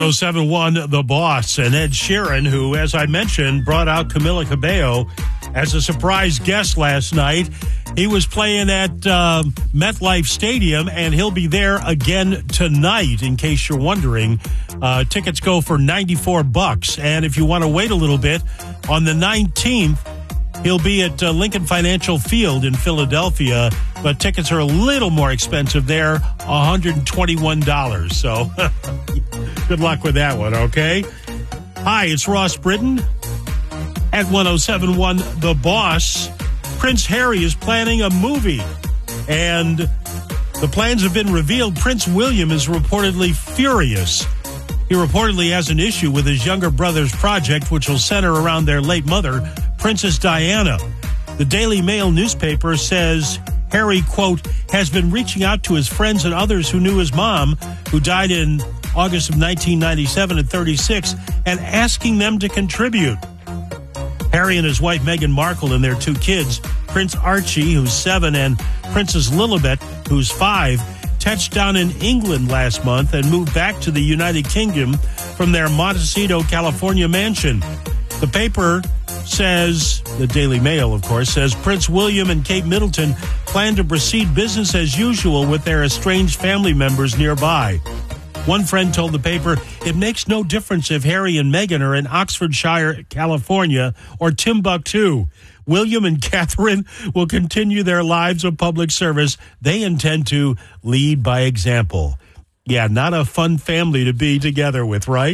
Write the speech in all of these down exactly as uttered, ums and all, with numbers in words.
oh seven one The Boss, and Ed Sheeran, who, as I mentioned, brought out Camila Cabello as a surprise guest last night. He was playing at uh, MetLife Stadium, and he'll be there again tonight, in case you're wondering. Uh, tickets go for ninety-four bucks, and if you want to wait a little bit, on the nineteenth, he'll be at uh, Lincoln Financial Field in Philadelphia, but tickets are a little more expensive there, one hundred twenty-one dollars. So good luck with that one, okay? Hi, it's Ross Britton at ten seventy-one The Boss. Prince Harry is planning a movie, and the plans have been revealed. Prince William is reportedly furious. He reportedly has an issue with his younger brother's project, which will center around their late mother, Princess Diana. The Daily Mail newspaper says Harry, quote, has been reaching out to his friends and others who knew his mom, who died in August of nineteen ninety-seven at thirty-six, and asking them to contribute. Harry and his wife, Meghan Markle, and their two kids, Prince Archie, who's seven, and Princess Lilibet, who's five, touched down in England last month and moved back to the United Kingdom from their Montecito, California mansion. The paper says, the Daily Mail, of course, says Prince William and Kate Middleton plan to proceed business as usual with their estranged family members nearby. One friend told the paper, it makes no difference if Harry and Meghan are in Oxfordshire, California, or Timbuktu. William and Catherine will continue their lives of public service. They intend to lead by example. Yeah, not a fun family to be together with, right?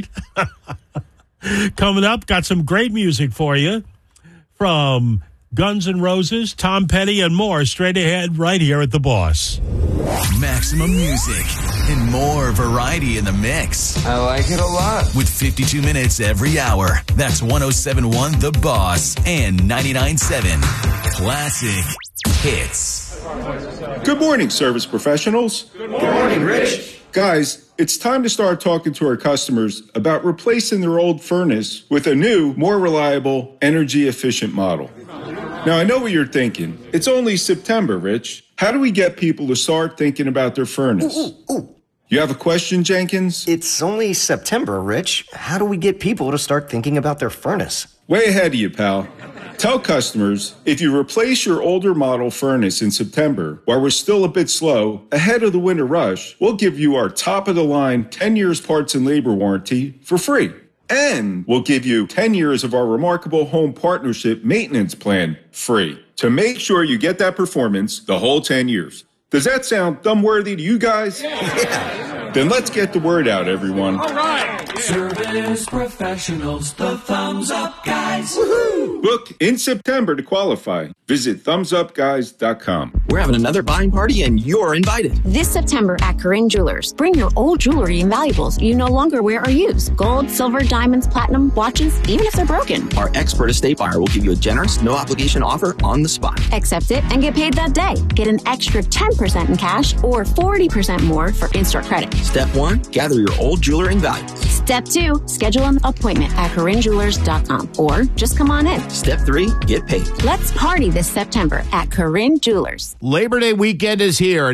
Coming up, got some great music for you from Guns N' Roses, Tom Petty, and more straight ahead right here at The Boss. Maximum music and more variety in the mix. I like it a lot. With fifty-two minutes every hour. That's ten seventy-one The Boss and ninety-nine point seven Classic Hits. Good morning, service professionals. Good morning, Rich. Guys, it's time to start talking to our customers about replacing their old furnace with a new, more reliable, energy-efficient model. Now, I know what you're thinking. It's only September, Rich. How do we get people to start thinking about their furnace? Ooh, ooh, ooh. You have a question, Jenkins? It's only September, Rich. How do we get people to start thinking about their furnace? Way ahead of you, pal. Tell customers, if you replace your older model furnace in September, while we're still a bit slow, ahead of the winter rush, we'll give you our top-of-the-line ten years parts and labor warranty for free. And we'll give you ten years of our remarkable home partnership maintenance plan free to make sure you get that performance the whole ten years. Does that sound thumb-worthy to you guys? Yeah. Then let's get the word out, everyone. All right. Service professionals, the Thumbs Up Guys. Woohoo! Book in September to qualify. Visit thumbs up guys dot com. We're having another buying party and you're invited. This September at Corinne Jewelers. Bring your old jewelry and valuables you no longer wear or use. Gold, silver, diamonds, platinum, watches, even if they're broken. Our expert estate buyer will give you a generous, no-obligation offer on the spot. Accept it and get paid that day. Get an extra ten percent in cash or forty percent more for in-store credit. Step one, gather your old jewelry and valuables. Step two, schedule an appointment at corinne jewelers dot com or just come on in. Step three, get paid. Let's party this September at Corinne Jewelers. Labor Day weekend is here.